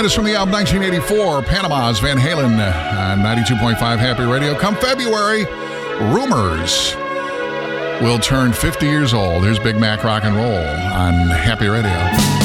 that is from the album 1984, Panama's Van Halen on 92.5 Happy Radio. Come February, Rumors will turn 50 years old. Here's Big Mac Rock and Roll on Happy Radio.